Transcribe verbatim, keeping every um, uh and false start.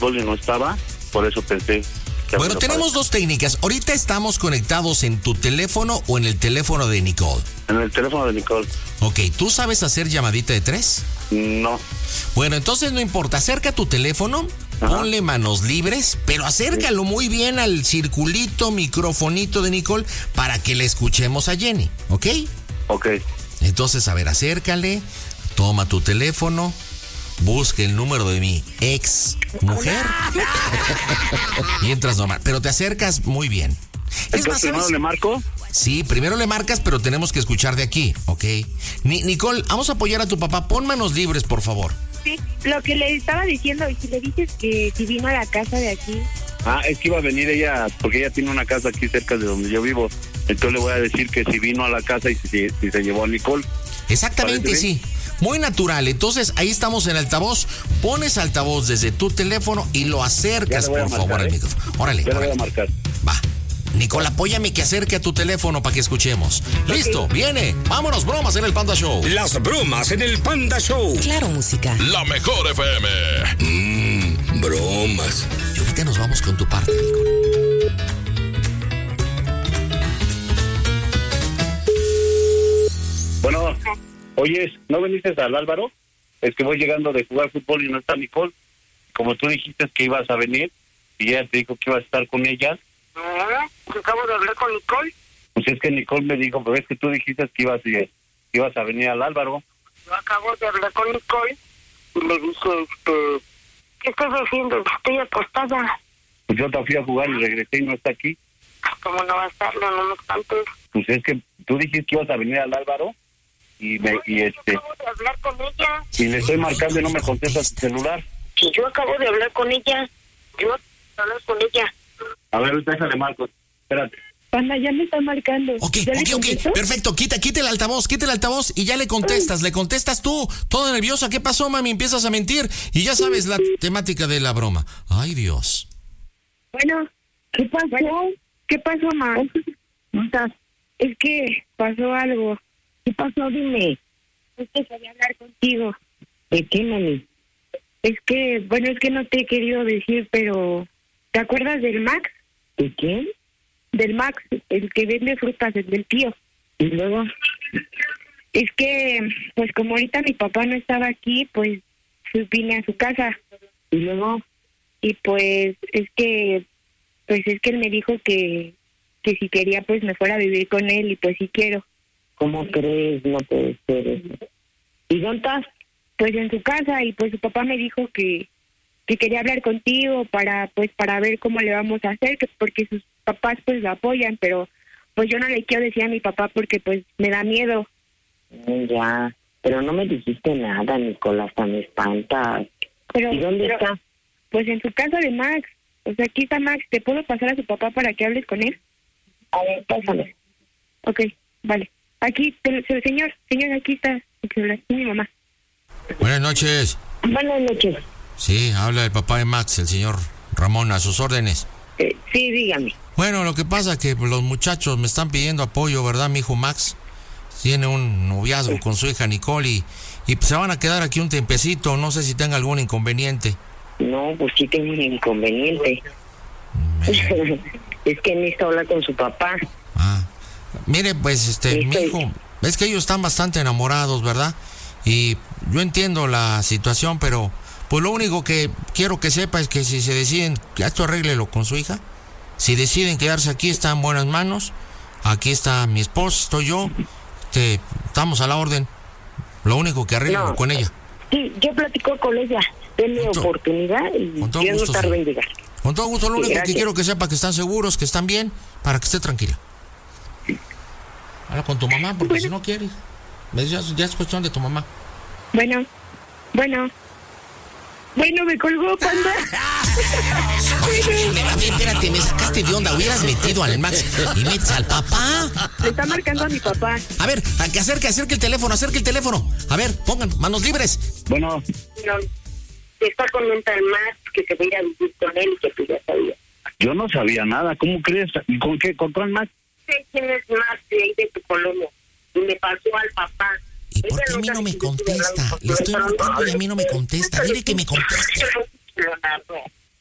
fútbol y no estaba, por eso pensé. Bueno, tenemos dos técnicas. Ahorita estamos conectados en tu teléfono o en el teléfono de Nicole. En el teléfono de Nicole. Ok, ¿tú sabes hacer llamadita de tres? No. Bueno, entonces no importa, acerca tu teléfono, ajá, ponle manos libres, pero acércalo muy bien al circulito, microfonito de Nicole para que le escuchemos a Jenny, ¿ok? Ok. Entonces, a ver, acércale, toma tu teléfono, busca el número de mi ex mujer y entras normal, pero te acercas muy bien. Es más, ¿primero le marco? Sí, primero le marcas, pero tenemos que escuchar de aquí, ¿ok? Ni- Nicole, vamos a apoyar a tu papá. Pon manos libres, por favor. Sí, lo que le estaba diciendo, y si le dices que si vino a la casa de aquí. Ah, es que iba a venir ella, porque ella tiene una casa aquí cerca de donde yo vivo. Entonces le voy a decir que si vino a la casa y si, si se llevó a Nicole. Exactamente, sí. Muy natural. Entonces, ahí estamos en altavoz. Pones altavoz desde tu teléfono y lo acercas, por marcar, favor, ¿eh? al micrófono. Órale, ya órale. Lo voy a marcar. Va. Nicole, apóyame que acerque a tu teléfono para que escuchemos. Listo, viene. Vámonos, bromas en el Panda Show. Las bromas en el Panda Show. Claro, música. La mejor F M. Mmm, bromas. Y ahorita nos vamos con tu parte, Nicole. Bueno, oyes, ¿no viniste al Álvaro? Es que voy llegando de jugar fútbol y no está Nicole. Como tú dijiste que ibas a venir y ella te dijo que ibas a estar con ella. No, acabo de hablar con Nicole. Pues es que Nicole me dijo, pero es que tú dijiste que ibas, que ibas a venir al Álvaro. Yo acabo de hablar con Nicole y le dije, este, ¿qué estás haciendo? Estoy acostada. Pues yo te fui a jugar y regresé y no está aquí. ¿Cómo no va a estarlo? No me espantes. Pues es que tú dijiste que ibas a venir al Álvaro y me y este Yo acabo de hablar con ella. y le estoy marcando y no me contesta su celular. Si yo acabo de hablar con ella, yo acabo de hablar con ella. A ver, déjale Marcos, espérate. Panda, ya me está marcando. Ok, ¿Ya le ok, ok, contesto? perfecto, quita, quita el altavoz, quita el altavoz y ya le contestas, le contestas tú, toda nerviosa, ¿qué pasó, mami? Empiezas a mentir y ya sabes la temática de la broma. Ay, Dios. Bueno, ¿qué pasó? ¿Qué pasó, ma? ¿Cómo estás? Es que pasó algo. ¿Qué pasó? Dime. Es que quería hablar contigo. ¿De qué, mami? Es que, bueno, es que no te he querido decir, pero ¿te acuerdas del Max? ¿De quién? Del Max, el que vende frutas, el del tío. Y luego, es que, pues como ahorita mi papá no estaba aquí, pues vine a su casa. Y luego, y pues es que, pues es que él me dijo que, que si quería, pues me fuera a vivir con él y pues sí quiero. ¿Cómo crees? No puede ser eso. ¿Y dónde estás? Pues en su casa y pues su papá me dijo que, que quería hablar contigo para, pues para ver cómo le vamos a hacer, que porque sus papás pues lo apoyan, pero pues yo no le quiero decir a mi papá porque pues me da miedo. Ya, pero no me dijiste nada, Nicolás, hasta me espantas. Pero, ¿Y dónde pero, está? Pues en su casa de Max. O sea, aquí está Max. ¿Te puedo pasar a su papá para que hables con él? A ver, pásame. Ok, vale. Aquí, te- señor, señor, aquí está el celular, es mi mamá. Buenas noches. Buenas noches. Sí, habla el papá de Max, el señor Ramón, a sus órdenes. Eh, sí, dígame. Bueno, lo que pasa es que los muchachos me están pidiendo apoyo, ¿verdad? Mi hijo Max tiene un noviazgo con su hija Nicole y, y se van a quedar aquí un tiempecito. No sé si tenga algún inconveniente. No, pues sí tengo un inconveniente. Es que necesito hablar con su papá. Ah, mire, pues, este, Sí, mi estoy- hijo, es que ellos están bastante enamorados, ¿verdad? Y yo entiendo la situación, pero pues lo único que quiero que sepa es que si se deciden, esto arréglelo con su hija. Si deciden quedarse aquí, está en buenas manos. Aquí está mi esposa, estoy yo. Este, estamos a la orden. Lo único que arréglelo No. con ella. Sí, yo platico con ella. Denme Con to- oportunidad y con todo yo no gusto, tardo sí. en llegar. Con todo gusto, lo Sí, único que gracias. quiero que sepa que están seguros, que están bien, para que esté tranquila. Habla con tu mamá, porque Bueno. si no quieres, me dices, ya es cuestión de tu mamá. Bueno, bueno. Bueno, me colgó, Panda. A ver, espérate, me sacaste de onda, hubieras metido al Max y metes al papá. Le está marcando a mi papá. A ver, a que acerque, acerque el teléfono, acerque el teléfono. A ver, pongan manos libres. Bueno, No, está con un tal Max que se va a ir a vivir con él y que tú ya sabías. yo no sabía nada. ¿Cómo crees? ¿Y con qué? ¿Con cuál más? Sé quién es Max de ahí de tu colonia. Y me pasó al papá. ¿Y por qué a mí no me contesta? Le estoy marcando y a mí no me contesta. Dile que me conteste.